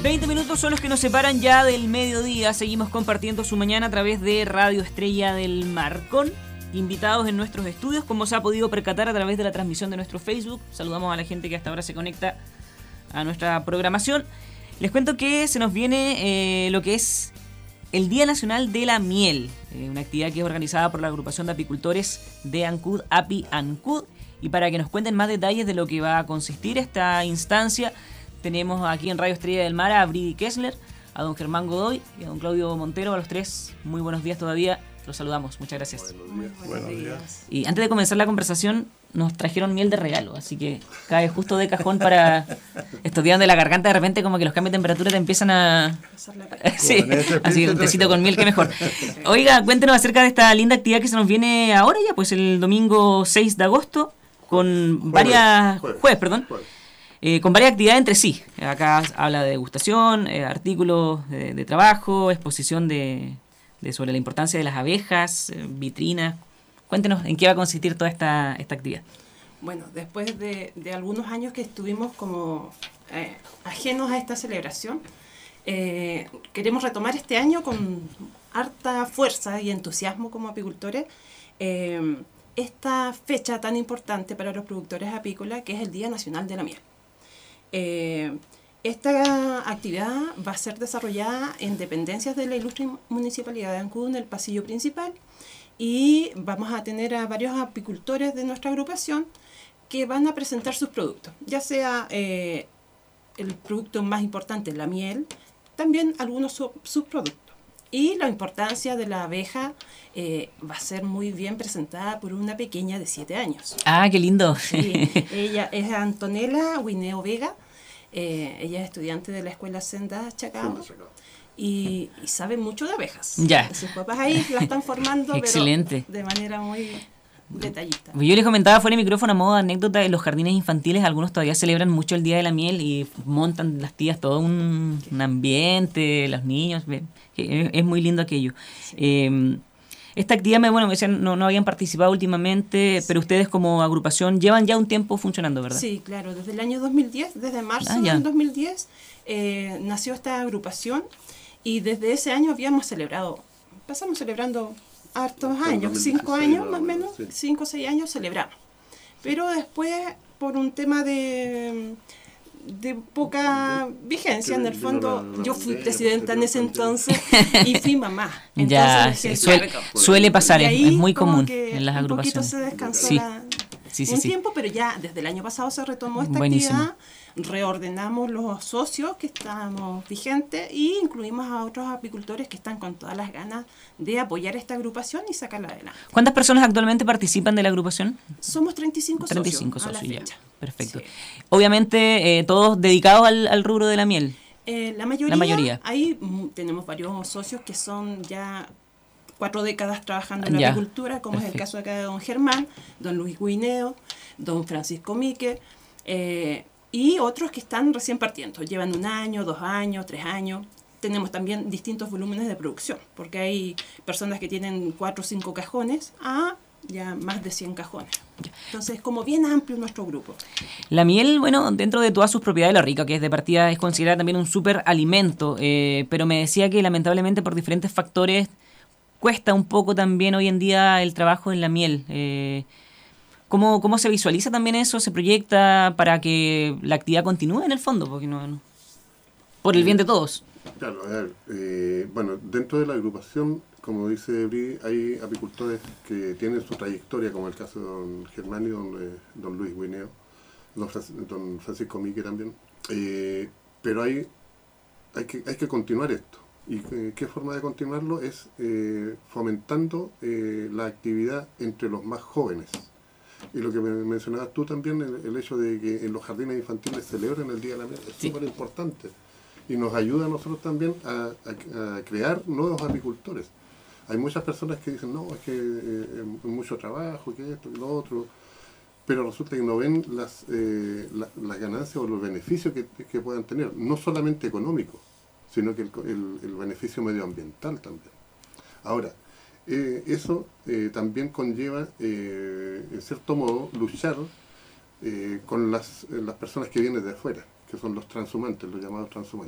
20 minutos son los que nos separan ya del mediodía. Seguimos compartiendo su mañana a través de Radio Estrella del Mar, con invitados en nuestros estudios, como se ha podido percatar a través de la transmisión de nuestro Facebook. Saludamos a la gente que hasta ahora se conecta a nuestra programación. Les cuento que se nos viene lo que es el Día Nacional de la Miel, una actividad que es organizada por la agrupación de apicultores de Ancud, Api Ancud. Y para que nos cuenten más detalles de lo que va a consistir esta instancia, tenemos aquí en Radio Estrella del Mar a Brady Kessler, a don Germán Godoy y a don Claudio Montero. A los tres, muy buenos días todavía. Los saludamos, muchas gracias. Buenos días. Y antes de comenzar la conversación, nos trajeron miel de regalo, así que cae justo de cajón para estos días donde la garganta de repente como que los cambios de temperatura te empiezan a... Sí, así que un tecito con miel, que mejor. Oiga, cuéntenos acerca de esta linda actividad que se nos viene ahora ya, pues el domingo 6 de agosto, con varias... Jueves, perdón. Con varias actividades entre sí. Acá habla de degustación, artículos de trabajo, exposición de sobre la importancia de las abejas, vitrinas. Cuéntenos en qué va a consistir toda esta actividad. Bueno, después de algunos años que estuvimos como ajenos a esta celebración, queremos retomar este año con harta fuerza y entusiasmo como apicultores esta fecha tan importante para los productores apícolas, que es el Día Nacional de la Miel. Esta actividad va a ser desarrollada en dependencias de la ilustre Municipalidad de Ancud, en el pasillo principal, y vamos a tener a varios apicultores de nuestra agrupación que van a presentar sus productos, ya sea el producto más importante, la miel, también algunos subproductos. Y la importancia de la abeja va a ser muy bien presentada por una pequeña de 7 años. ¡Ah, qué lindo! Sí, ella es Antonella Guineo Vega. Ella es estudiante de la Escuela Senda Chacao y sabe mucho de abejas. Ya. Sus papás ahí la están formando, excelente, pero de manera muy detallista. Yo les comentaba fuera de micrófono a modo de anécdota, en los jardines infantiles algunos todavía celebran mucho el Día de la Miel y montan las tías todo un ambiente, los niños, es muy lindo aquello. Sí. Esta actividad, me decían, no habían participado últimamente, sí, pero ustedes como agrupación llevan ya un tiempo funcionando, ¿verdad? Sí, claro, desde el año 2010, desde marzo del 2010, nació esta agrupación y desde ese año pasamos celebrando hartos años, 5 años más o menos, 5 o 6 años celebramos. Pero después, por un tema de poca vigencia, en el fondo, yo fui presidenta en ese entonces y fui mamá. Entonces, suele pasar, es muy común en las agrupaciones. Un poquito se descansó tiempo, pero ya desde el año pasado se retomó esta actividad, reordenamos los socios que estábamos vigentes y incluimos a otros apicultores que están con todas las ganas de apoyar esta agrupación y sacarla adelante. ¿Cuántas personas actualmente participan de la agrupación? Somos 35 socios a la fecha. Ya. Perfecto. Sí. Obviamente todos dedicados al rubro de la miel. La mayoría. Ahí tenemos varios socios que son ya 4 décadas trabajando en la apicultura, como Perfecto. Es el caso acá de don Germán, don Luis Guineo, don Francisco Mique, y otros que están recién partiendo. Llevan 1 año, 2 años, 3 años. Tenemos también distintos volúmenes de producción, porque hay personas que tienen 4 o 5 cajones a ya más de 100 cajones. Entonces, como bien amplio nuestro grupo. La miel, dentro de todas sus propiedades, lo rica que es de partida, es considerada también un súper alimento, pero me decía que lamentablemente por diferentes factores cuesta un poco también hoy en día el trabajo en la miel. ¿Cómo se visualiza también eso? ¿Se proyecta para que la actividad continúe en el fondo? Porque no por el bien de todos. Claro, a ver, dentro de la agrupación, como dice Bri, hay apicultores que tienen su trayectoria, como el caso de don Germán y don Luis Guineo, don Francisco Mique también, pero hay que continuar esto. ¿Y qué forma de continuarlo? Es fomentando la actividad entre los más jóvenes. Y lo que mencionabas tú también, el hecho de que en los jardines infantiles celebren el Día de la Miel, es súper importante. Y nos ayuda a nosotros también a crear nuevos apicultores. Hay muchas personas que dicen, no, es que es mucho trabajo, que esto, que lo otro, pero resulta que no ven las ganancias o los beneficios que puedan tener, no solamente económicos, sino que el beneficio medioambiental también. Ahora, eso también conlleva, en cierto modo, luchar con las personas que vienen de afuera, que son los transhumantes, los llamados transhumantes.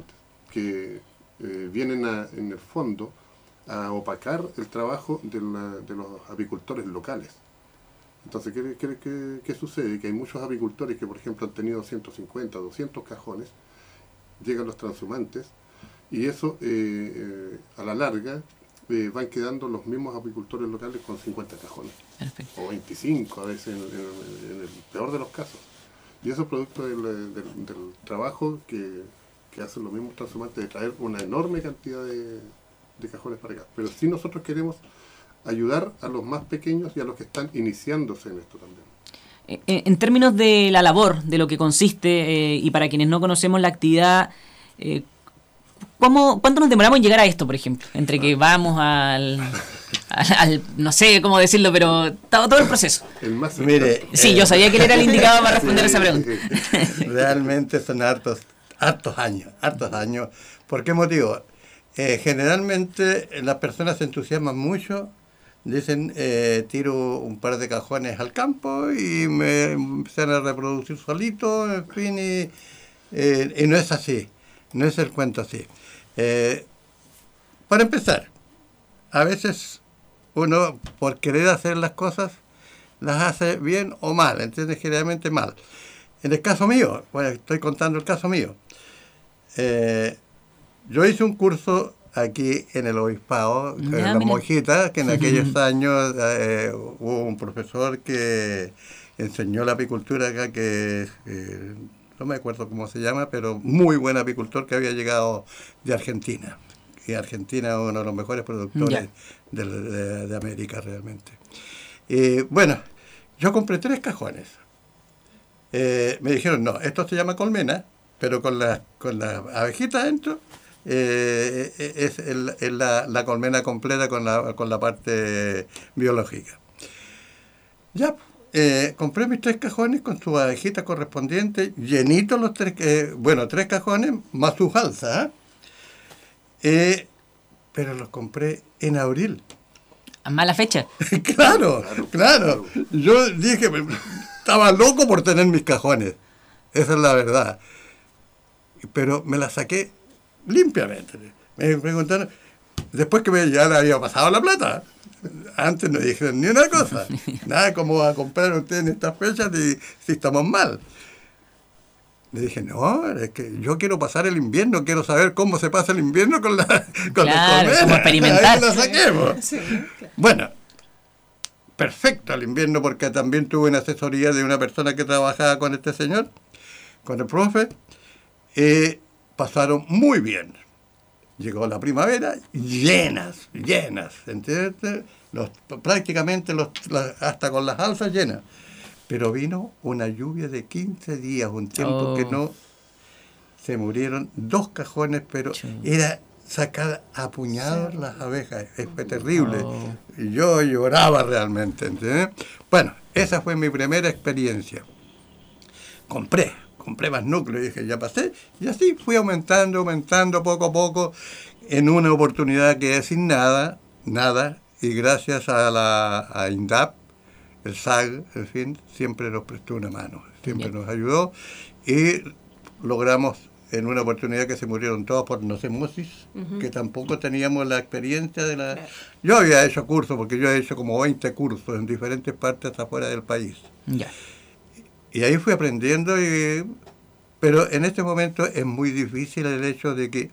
que vienen en el fondo a opacar el trabajo de los apicultores locales. Entonces, ¿qué sucede? Que hay muchos apicultores que, por ejemplo, han tenido 150, 200 cajones, llegan los transhumantes, y eso, a la larga, van quedando los mismos apicultores locales con 50 cajones. Perfecto. O 25, a veces, en el peor de los casos. Y eso es producto del trabajo que hacen los mismos transhumantes, de traer una enorme cantidad de cajones para acá. Pero sí nosotros queremos ayudar a los más pequeños y a los que están iniciándose en esto también. En términos de la labor, de lo que consiste, y para quienes no conocemos la actividad, ¿cuánto nos demoramos en llegar a esto, por ejemplo? Entre que vamos al no sé cómo decirlo, pero todo el proceso. Mire, sí, yo sabía que él era el indicado para responder esa pregunta. Realmente son hartos años. ¿Por qué motivo? Generalmente las personas se entusiasman mucho, dicen, tiro un par de cajones al campo y me empiezan a reproducir solito, en fin, y no es así, no es el cuento así. Para empezar, a veces uno, por querer hacer las cosas, las hace bien o mal, ¿entiendes? Generalmente mal. En el caso mío, bueno, estoy contando el caso mío. Yo hice un curso aquí en el obispado, en Las Monjitas, que en aquellos años hubo un profesor que enseñó la apicultura acá, que no me acuerdo cómo se llama, pero muy buen apicultor que había llegado de Argentina. Y Argentina es uno de los mejores productores de América realmente. Bueno, yo compré 3 cajones. Me dijeron, no, esto se llama colmena, pero con la abejita dentro, es la colmena completa con la parte biológica. Ya, compré mis 3 cajones con su abejita correspondiente, llenitos los 3 cajones, más sus alzas, pero los compré en abril. ¿A mala fecha? Claro. Yo dije, estaba loco por tener mis cajones, esa es la verdad. Pero me las saqué limpiamente. Me preguntaron, después que ya le había pasado la plata. Antes no dijeron ni una cosa. Nada, ¿cómo va a comprar usted en estas fechas si estamos mal? Le dije, no, es que yo quiero pasar el invierno, quiero saber cómo se pasa el invierno con las colmenas. Como experimentar. Ahí la saquemos. Sí, claro. Bueno, perfecto el invierno, porque también tuve una asesoría de una persona que trabajaba con este señor, con el profe. Pasaron muy bien. Llegó la primavera, llenas, ¿entiendes? Prácticamente hasta con las alzas llenas. Pero vino una lluvia de 15 días, un tiempo que no... Se murieron 2 cajones, pero era sacar a puñados las abejas. Fue terrible. Yo lloraba realmente, ¿entiendes? Bueno, esa fue mi primera experiencia. Compré más núcleos, dije, ya pasé, y así fui aumentando poco a poco, en una oportunidad que sin nada, y gracias a INDAP, el SAG, en fin, siempre nos prestó una mano, siempre nos ayudó, y logramos en una oportunidad que se murieron todos por nocemosis, que tampoco teníamos la experiencia de la... Yo había hecho cursos, porque yo he hecho como 20 cursos en diferentes partes afuera del país. Y ahí fui aprendiendo, pero en este momento es muy difícil el hecho de que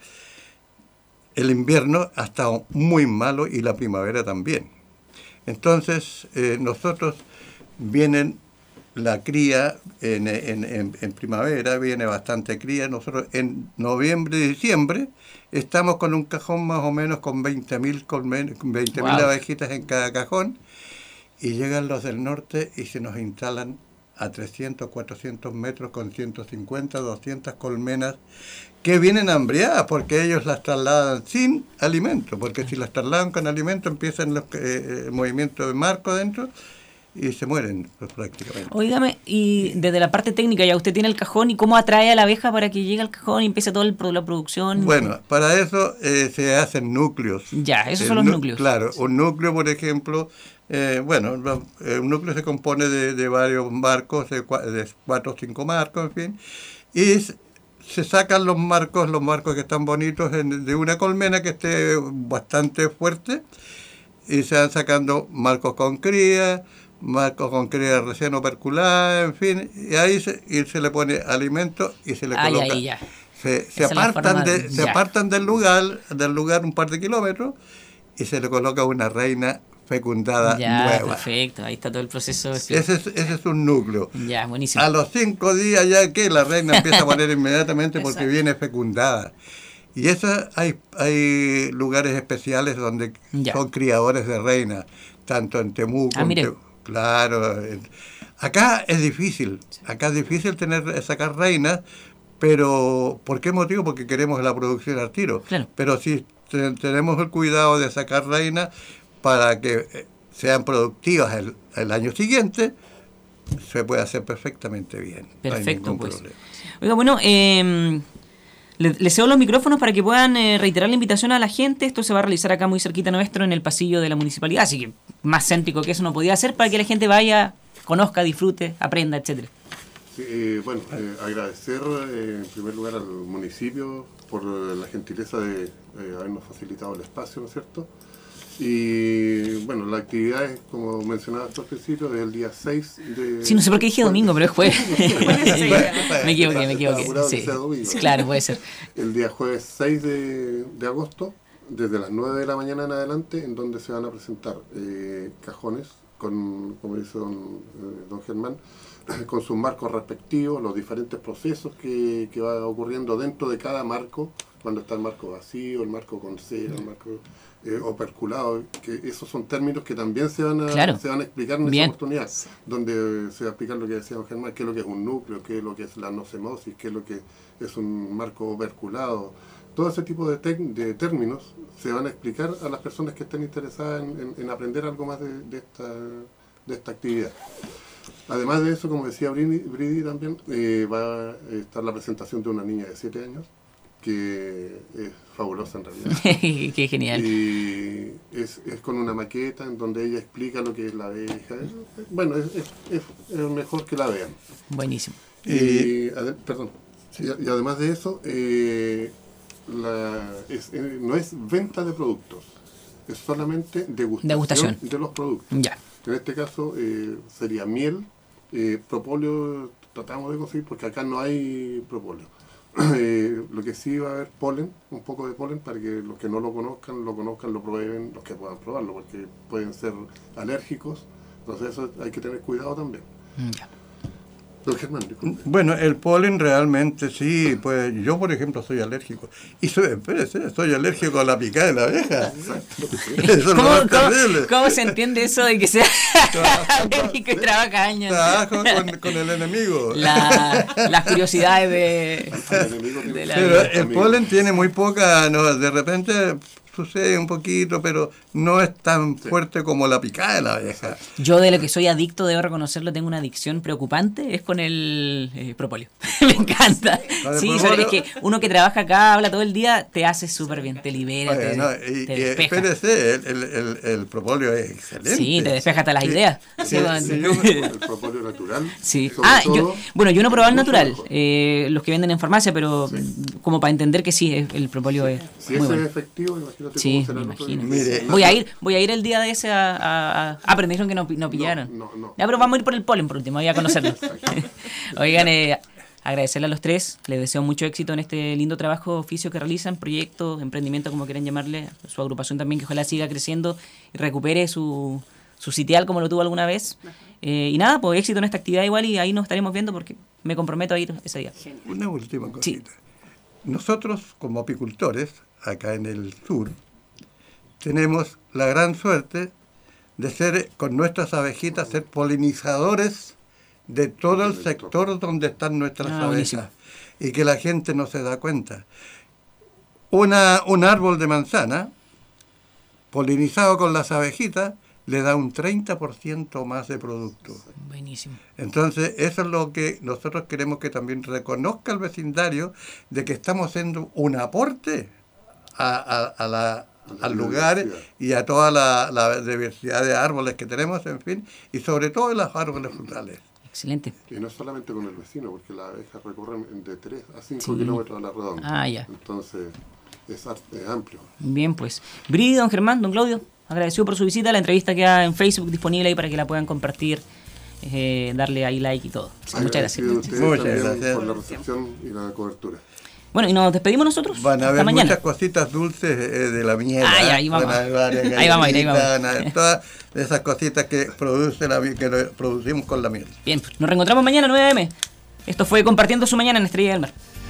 el invierno ha estado muy malo y la primavera también. Entonces, nosotros vienen la cría en primavera, viene bastante cría. Nosotros en noviembre y diciembre estamos con un cajón más o menos con 20.000 abejitas en cada cajón, y llegan los del norte y se nos instalan a 300, 400 metros con 150, 200 colmenas que vienen hambriadas, porque ellos las trasladan sin alimento, porque si las trasladan con alimento empiezan los movimientos de marco dentro y se mueren pues, prácticamente. Óigame, y desde la parte técnica, ya usted tiene el cajón, ¿y cómo atrae a la abeja para que llegue al cajón y empiece toda la producción? Bueno, para eso se hacen núcleos. Ya, esos son los núcleos. Claro, un núcleo, por ejemplo, un núcleo se compone de varios marcos, de 4 o 5 marcos, en fin, y se sacan los marcos que están bonitos de una colmena que esté bastante fuerte, y se van sacando marcos con cría recién operculada, en fin, y ahí se le pone alimento y se le coloca. Ahí ya. Se apartan del lugar un par de kilómetros y se le coloca una reina fecundada nueva. Perfecto, ahí está todo el proceso. Ese es un núcleo. Ya, buenísimo. A los 5 días ya que la reina empieza a poner inmediatamente porque viene fecundada. Y hay lugares especiales donde son criadores de reinas, tanto en Temuco, claro. Acá es difícil sacar reinas, pero ¿por qué motivo? Porque queremos la producción al tiro. Claro. Pero sí tenemos el cuidado de sacar reinas para que sean productivas el año siguiente, se puede hacer perfectamente bien. Perfecto, no hay pues. problema. Oiga, bueno, les cedo los micrófonos para que puedan reiterar la invitación a la gente. Esto se va a realizar acá muy cerquita nuestro, en el pasillo de la municipalidad, así que más céntrico que eso no podía ser, para que la gente vaya, conozca, disfrute, aprenda, etcétera. Sí, agradecer en primer lugar al municipio por la gentileza de habernos facilitado el espacio, ¿no es cierto? Y bueno, la actividad es, como mencionaba al principio, del día 6 de... Sí, no sé por qué dije domingo, pero es jueves. Me equivoqué. Sí, claro, puede ser. El día jueves 6 de agosto, desde las 9 de la mañana en adelante, en donde se van a presentar cajones, como dice don Germán, con sus marcos respectivos, los diferentes procesos que va ocurriendo dentro de cada marco, cuando está el marco vacío, el marco con cera, el marco operculado, que esos son términos que también se van a explicar en esta oportunidad, donde se va a explicar lo que decía don Germán, qué es lo que es un núcleo, qué es lo que es la nocemosis, qué es lo que es un marco operculado. Todo ese tipo de términos se van a explicar a las personas que estén interesadas en aprender algo más de esta actividad. Además de eso, como decía Bridi también, va a estar la presentación de una niña de 7 años, que es fabulosa en realidad. Qué genial. Y es con una maqueta en donde ella explica lo que es la abeja. Bueno, es mejor que la vean. Buenísimo. Y además de eso, no es venta de productos, es solamente degustación de los productos. Ya. En este caso sería miel, propóleo tratamos de conseguir porque acá no hay propóleo. Lo que sí va a haber polen, un poco de polen, para que los que no lo conozcan, lo prueben, los que puedan probarlo, porque pueden ser alérgicos, entonces eso hay que tener cuidado también. Ya. Don Germán, disculpe. Bueno, el polen realmente sí, pues yo por ejemplo soy alérgico. Y soy alérgico a la picada de la abeja. Eso es lo más terrible. ¿Cómo se entiende eso de que sea alérgico y trabaja años? Trabajo con el enemigo. Las curiosidades de la Pero el polen tiene muy poca, de repente sucede un poquito, pero no es tan fuerte como la picada de la abeja. Yo de lo que soy adicto, debo reconocerlo, tengo una adicción preocupante, es con el propóleo. Me encanta. Sí, es que uno que trabaja acá, habla todo el día, te hace súper bien, te libera, te despeja. Espérese, el propóleo es excelente. Sí, te despeja hasta las ideas. El propóleo natural. Sí. Yo no he probado el natural, los que venden en farmacia, pero como para entender que sí, el propóleo es muy bueno. Es efectivo, imagínate. Sí, me imagino. Mire, voy a ir el día de ese pero me dijeron que no pillaron. No. Ya, pero vamos a ir por el polen por último, voy a conocerlo. Oigan, agradecerle a los tres, les deseo mucho éxito en este lindo trabajo, oficio que realizan, proyectos, emprendimiento, como quieran llamarle, su agrupación también, que ojalá siga creciendo y recupere su sitial como lo tuvo alguna vez. Y nada, pues éxito en esta actividad igual, y ahí nos estaremos viendo porque me comprometo a ir ese día. Una última cosita. Sí. Nosotros, como apicultores, acá en el sur, tenemos la gran suerte de ser, con nuestras abejitas, ser polinizadores de todo el sector donde están nuestras abejas. Buenísimo. Y que la gente no se da cuenta. Un árbol de manzana, polinizado con las abejitas, le da un 30% más de producto. Buenísimo. Entonces, eso es lo que nosotros queremos que también reconozca el vecindario, de que estamos haciendo un aporte al lugar y a toda la diversidad de árboles que tenemos, en fin, y sobre todo en los árboles frutales. Excelente. Y no solamente con el vecino, porque las abejas recorren de 3 a 5 kilómetros a la redonda. Ah, ya. Entonces, es amplio. Bien, pues. Bri, don Germán, don Claudio, agradecido por su visita. La entrevista queda en Facebook disponible ahí para que la puedan compartir, darle ahí like y todo. Muchas gracias. Muchas gracias por la recepción y la cobertura. Bueno, y nos despedimos nosotros. Van a haber muchas cositas dulces de la miel. Ahí vamos. Ahí vamos a ir. Todas esas cositas que producimos con la miel. Bien, nos reencontramos mañana 9 a.m. Esto fue Compartiendo su Mañana en Estrella del Mar.